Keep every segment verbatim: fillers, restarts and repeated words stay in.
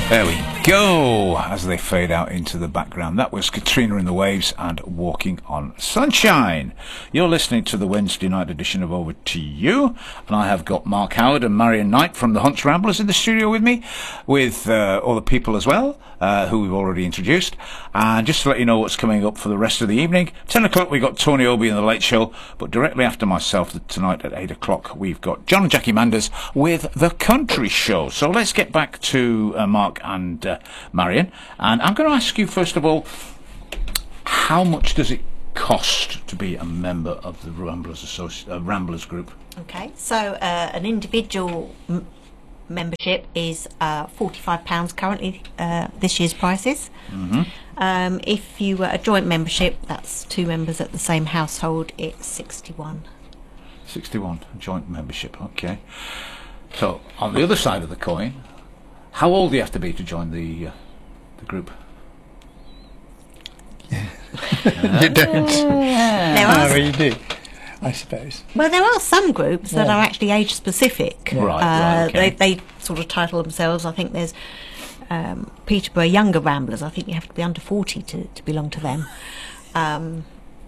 There we go, as they fade out into the background. That was Katrina and the Waves and Walking on Sunshine. You're listening to the Wednesday night edition of Over to You, and I have got Mark Howard and Marion Knight from the Hunts Ramblers in the studio with me, with uh, other people as well, uh, who we've already introduced. And just to let you know what's coming up for the rest of the evening, ten o'clock we've got Tony Obie and The Late Show, but directly after myself tonight at eight o'clock we've got John and Jackie Manders with The Country Show. So let's get back to uh, Mark and uh, Marion, and I'm going to ask you first of all, how much does it cost to be a member of the Ramblers Associ- uh, Ramblers group? Okay, so uh, an individual m- membership is uh, forty-five pounds currently, uh, this year's prices. Mm-hmm. Um, if you were a joint membership, that's two members at the same household, it's sixty-one. sixty-one, joint membership, okay. So, on the other side of the coin, how old do you have to be to join the uh, the group? You don't. There are Oh, you do, I suppose. Well, there are some groups that Yeah. are actually age specific. Right, uh, right, okay. they, they sort of title themselves, I think there's um, Peterborough Younger Ramblers. I think you have to be under forty to, to belong to them. Um,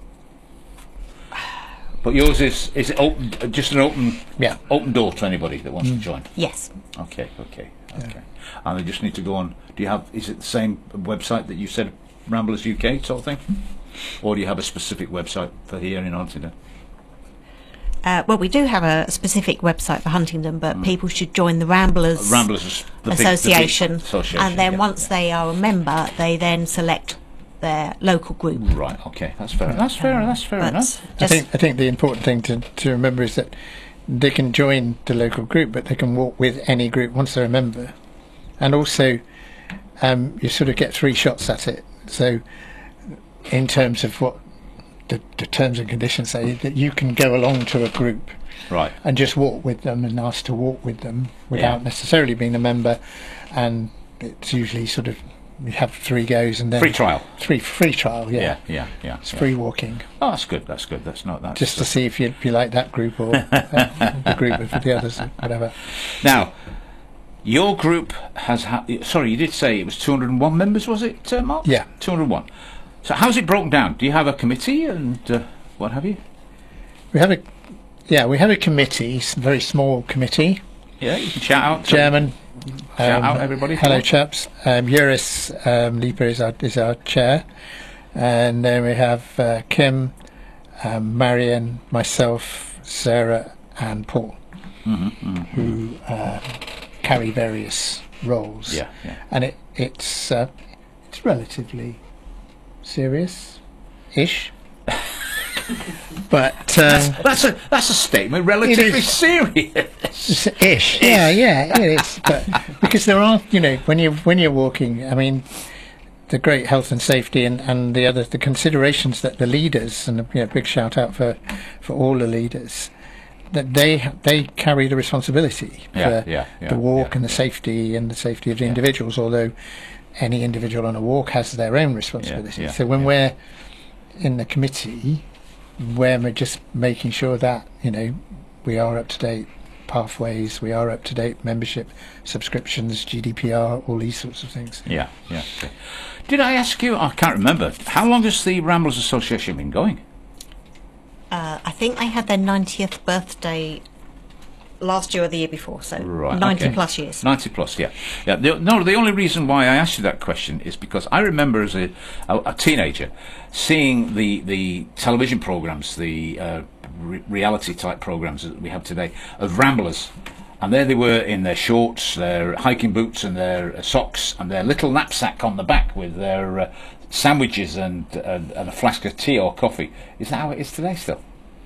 But yours is is it open, uh, just an open Yeah. open door to anybody that wants to join? yes. Okay, okay, okay. And they just need to go on. Do you have? Is it the same website that you said, Ramblers U K sort of thing, or do you have a specific website for here in Huntingdon? Uh, well, we do have a specific website for Huntingdon, but people should join the Ramblers, Ramblers is the big- the big Association, association, and then yeah, once yeah. they are a member, they then select their local group. Right. Okay. That's fair. That's fair. That's fair But enough. I just think I think the important thing to, to remember is that they can join the local group, but they can walk with any group once they're a member, and also um, you sort of get three shots at it. So, in terms of what the, the terms and conditions say, that you can go along to a group Right. and just walk with them and ask to walk with them without Yeah. necessarily being a member, and it's usually sort of you have three goes and then Free trial. three free trial. Yeah, Yeah. Yeah. Yeah. it's yeah. free walking. Oh, that's good. That's good. That's not that. Just to see if you, if you like that group or uh, the group with the others, or whatever. Now, your group has. Ha- sorry, you did say it was two hundred and one members, was it, uh, Mark? Yeah. two hundred and one. So, how's it broken down? Do you have a committee and uh, what have you? We have a yeah, we have a committee, s- very small committee. Yeah, you can shout out. to- Chairman. Shout out everybody if you Hello, want. chaps. Um, Eurus um, Leaper is our is our chair, and then we have uh, Kim, um, Marion, myself, Sarah, and Paul, Mhm, mhm. who uh, carry various roles. Yeah. Yeah. and it it's uh, it's relatively serious-ish, but um, That's a that's a statement. Relatively is. serious. it's ish. Yeah, yeah, it is. But because there are, you know, when you when you're walking, I mean, the great health and safety and, and the other the considerations that the leaders, and you know, big shout out for for all the leaders, that they they carry the responsibility Yeah, for yeah, yeah, the walk yeah, and the safety and the safety of the individuals. Although any individual on a walk has their own responsibility. yeah, so when yeah. we're in the committee, where we're just making sure that, you know, we are up to date pathways, we are up to date membership subscriptions, G D P R, all these sorts of things. Yeah. Yeah. Okay. Did I ask you? I can't remember. How long has the Ramblers Association been going? Uh, I think they had their ninetieth birthday last year or the year before, so Right, ninety okay. plus years. ninety plus, yeah. Yeah. The, no, the only reason why I asked you that question is because I remember as a, a, a teenager seeing the, the television programs, the uh, re- reality type programs that we have today of Ramblers. And there they were in their shorts, their hiking boots and their uh, socks and their little knapsack on the back with their uh, sandwiches and, uh, and a flask of tea or coffee. Is that how it is today still?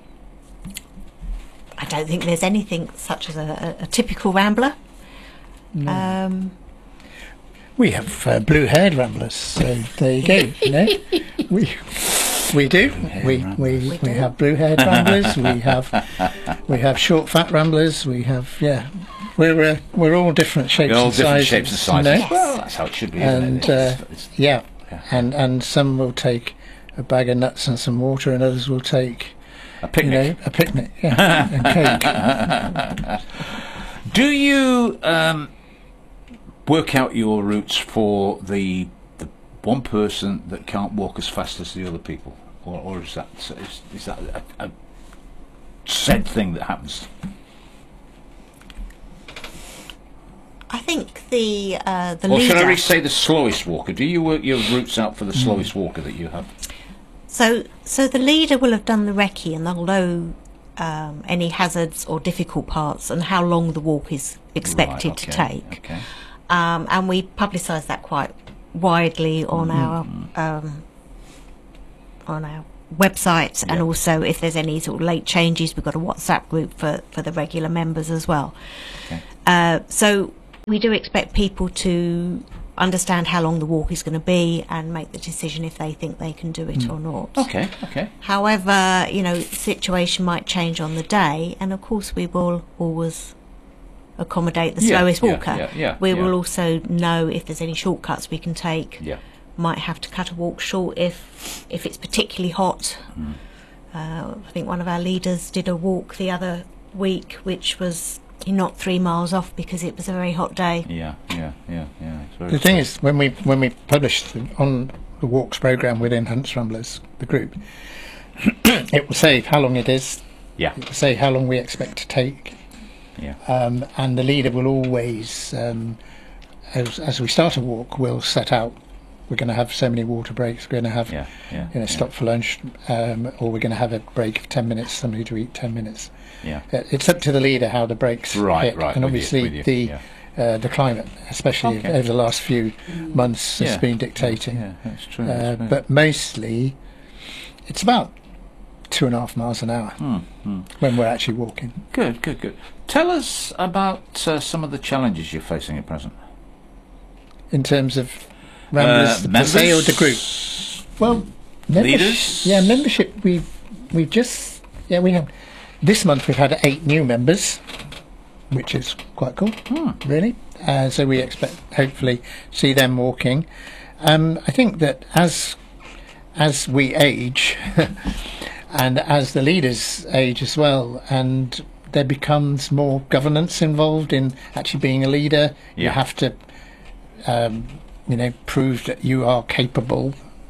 I don't think there's anything such as a, a, a typical Rambler. Um, We have uh, blue-haired ramblers, so there you go. You know, we we do. We we We we do. have blue-haired ramblers. We have we have short, fat ramblers. We have yeah. We're uh, we're all different shapes They're all and different sizes. shapes and you sizes. know? Well, that's how it should be, isn't And it? uh, It's- it's- yeah, Yeah. and and some will take a bag of nuts and some water, and others will take a you picnic. know a picnic, yeah, and cake. Do you um, work out your routes for the the one person that can't walk as fast as the other people, or, or is that is, is that a, a said thing that happens? I think the uh, the or leader. should I really say the slowest walker? Do you work your routes out for the slowest mm. walker that you have? So, so the leader will have done the recce, and they'll know um, any hazards or difficult parts and how long the walk is expected right, okay, to take. Okay. Um, and we publicise that quite widely on mm. our um, on our website, yeah. and also if there's any sort of late changes, we've got a WhatsApp group for, for the regular members as well. Okay. Uh, so we do expect people to understand how long the walk is going to be and make the decision if they think they can do it mm. or not. Okay, okay. However, you know, the situation might change on the day, and of course we will always accommodate the yeah, slowest yeah, walker. Yeah, yeah, we yeah. will also know if there's any shortcuts we can take. Yeah. Might have to cut a walk short if if it's particularly hot. Mm. Uh, I think one of our leaders did a walk the other week, which was not three miles off because it was a very hot day. Yeah, yeah, yeah, yeah. It's very the thing is, when we when we published the, on the walks program within Hunts Ramblers, the group, it will say how long it is. Yeah. It will say how long we expect to take. Yeah. Um, and the leader will always, um, as as we start a walk, will set out. We're going to have so many water breaks. We're going to have, yeah, yeah, you know, yeah. stop for lunch, um, or we're going to have a break of ten minutes. Somebody to eat ten minutes. Yeah. Uh, it's up to the leader how the breaks right, hit, right, and with obviously you, with you, the yeah. uh, the climate, especially okay. over the last few months, yeah. has been dictating. Yeah, that's true. Uh, that's true. but mostly, it's about two and a half miles an hour hmm, hmm. when we're actually walking. Good, good, good. Tell us about uh, some of the challenges you're facing at present. In terms of Ramblers, Uh, the members? say or the group. Well, membership, Leaders? yeah, membership. We've we've just yeah we have this month we've had eight new members, which is quite cool, Hmm. really. Uh, so we expect hopefully see them walking. Um, I think that as as we age, and as the leaders age as well, and there becomes more governance involved in actually being a leader. Yeah. You have to. Um, you know, prove that you are capable,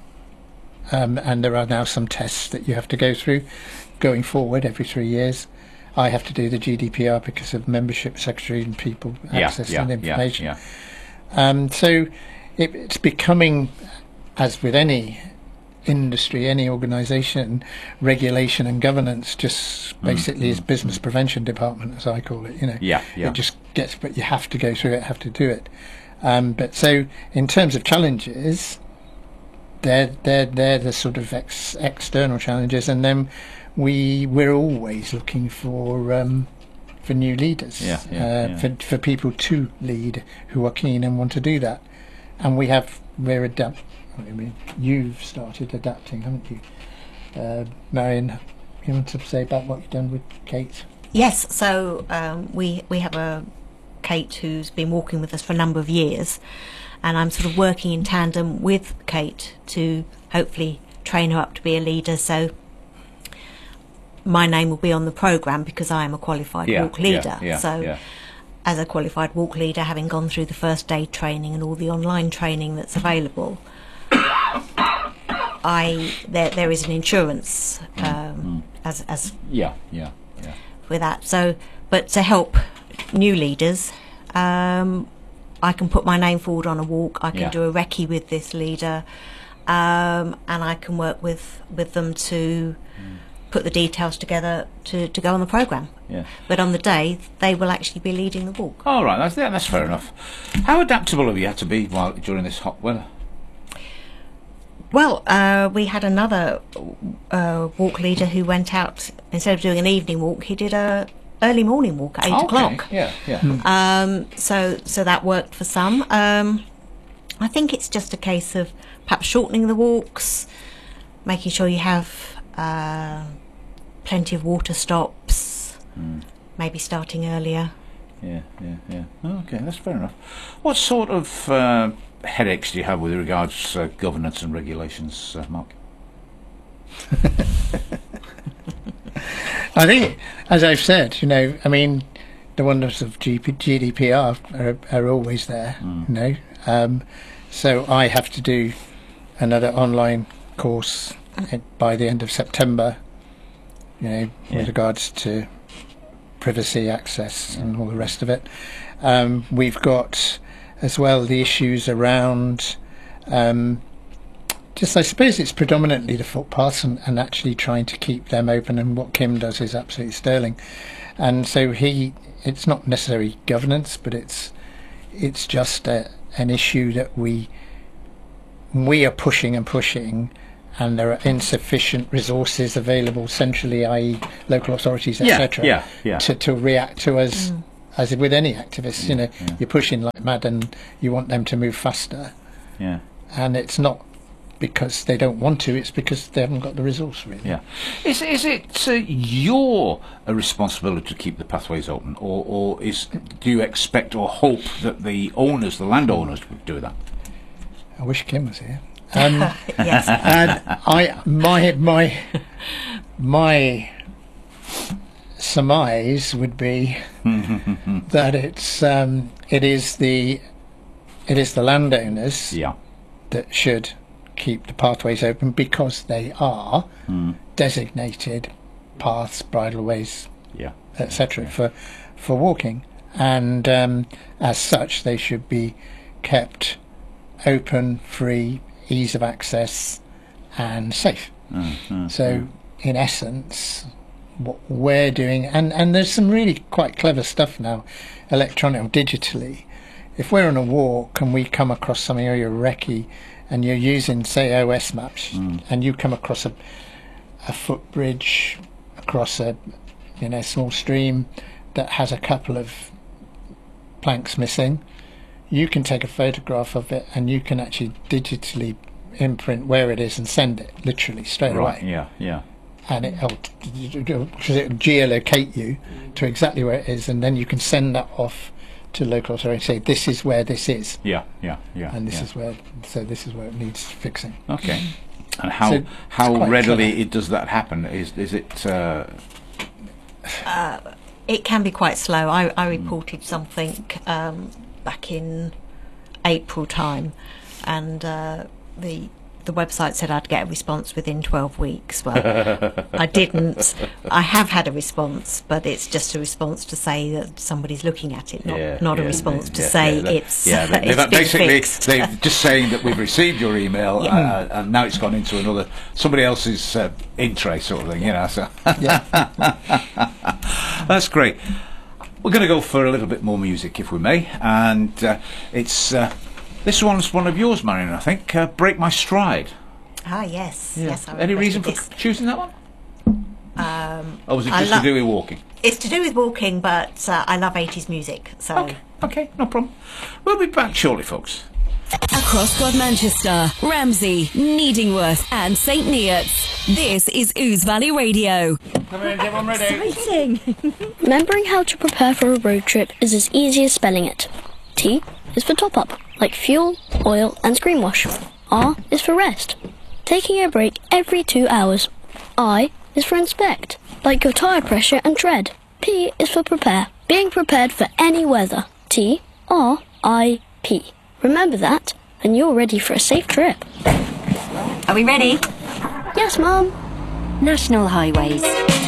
um, and there are now some tests that you have to go through going forward every three years. I have to do the G D P R because of membership secretary and people Yeah, accessing yeah, information. yeah, yeah. Um, so it, it's becoming, as with any industry, any organisation, regulation and governance just basically mm, is business prevention department, as I call it. You know, Yeah, yeah. it just gets, but you have to go through it, have to do it. Um, but so, in terms of challenges, they're they're they're the sort of ex- external challenges, and then we we're always looking for um, for new leaders, Yeah, yeah, uh, yeah. for for people to lead who are keen and want to do that, and we have we're adapt. I mean, you've started adapting, haven't you, uh, Marion? You want to say about what you've done with Kate? Yes, so um, we we have a Kate who's been walking with us for a number of years, and I'm sort of working in tandem with Kate to hopefully train her up to be a leader. So my name will be on the programme because I am a qualified Yeah, walk yeah, leader. yeah, so yeah. as a qualified walk leader, having gone through the first aid training and all the online training that's available, I there there is an insurance um, as as Yeah, yeah, yeah. with that. So, but to help new leaders, um, I can put my name forward on a walk. I can Yeah. do a recce with this leader, um, and I can work with with them to put the details together to, to go on the programme. Yeah. But on the day, they will actually be leading the walk. All right, that's yeah, that's fair enough. How adaptable have you had to be while during this hot weather? Well, uh, we had another uh, walk leader who went out, instead of doing an evening walk, he did a early morning walk at eight Okay, o'clock. Yeah, yeah. Um, so, so that worked for some. Um, I think it's just a case of perhaps shortening the walks, making sure you have uh, plenty of water stops, Mm. maybe starting earlier. Yeah, yeah, yeah. Oh, okay, that's fair enough. What sort of uh, headaches do you have with regards to uh, governance and regulations, uh, Mark? I think, as I've said, you know, I mean, the wonders of G P, G D P R are, are always there, Mm. you know. Um, so I have to do another online course in, by the end of September, you know, Yeah. with regards to privacy, access, and all the rest of it. Um, we've got as well the issues around. Um, just, I suppose it's predominantly the footpaths and, and actually trying to keep them open. And what Kim does is absolutely sterling. And so he, it's not necessarily governance, but it's it's just a, an issue that we we are pushing and pushing. And there are insufficient resources available centrally, that is local authorities, et cetera, yeah, yeah. to, to react to us, Mm. as with any activists. You know, yeah. you're pushing like mad and you want them to move faster. Yeah. And it's not because they don't want to, it's because they haven't got the resource, really. Yeah. Is is it uh, your uh, responsibility to keep the pathways open, or, or is do you expect or hope that the owners, the landowners, would do that? I wish Kim was here. Um, Yes. and I, my, my, my surmise would be that it's um, it is the it is the landowners Yeah. that should keep the pathways open because they are Mm. designated paths, bridleways, Yeah. et cetera for for walking, and um, as such they should be kept open, free, ease of access, and safe. Mm, mm, So, mm. in essence, what we're doing, and, and there's some really quite clever stuff now, electronic or digitally. If we're on a walk and we come across something, or you're recce, and you're using, say, O S maps, Mm. and you come across a, a footbridge across a, you know, small stream that has a couple of planks missing, you can take a photograph of it and you can actually digitally imprint where it is and send it literally straight Right. away. Yeah. Yeah. And it'll, because it'll geolocate you to exactly where it is, and then you can send that off to local authority and say, this is where this is, Yeah. Yeah. Yeah. and this yeah. is where, so this is where it needs fixing. Okay. And how So it's how quite readily clever. it does that happen? Is is it? Uh, It can be quite slow. I, I reported something um, back in April time, and uh, the the website said I'd get a response within twelve weeks. Well, I didn't. I have had a response, but it's just a response to say that somebody's looking at it, not yeah, not yeah, a response to yeah, say yeah, that- it's yeah. They, it's they've been basically fixed. they're just saying that we've received your email, Yeah. uh, and now it's gone into another somebody else's uh, in tray sort of thing. You know. So Yeah. that's great. We're going to go for a little bit more music, if we may, and uh, it's uh, this one's one of yours, Marion. I think. Uh, Break My Stride. Ah, yes, yes. I Any reason for requested choosing that one? this. Um, Or was it I just lo- to do with walking? It's to do with walking, but uh, I love eighties music, so. Okay, okay, no problem. We'll be back shortly, folks. Across God Manchester, Ramsey, Needingworth and St Neots. This is Ooze Valley Radio. Come in, everyone ready? Exciting! Remembering how to prepare for a road trip is as easy as spelling it. T is for top up, like fuel, oil and screen wash. R is for rest, taking a break every two hours. I is for inspect, like your tyre pressure and tread. P is for prepare, being prepared for any weather. T, R, I, P. Remember that, and you're ready for a safe trip. Are we ready? Yes, Mum. National Highways.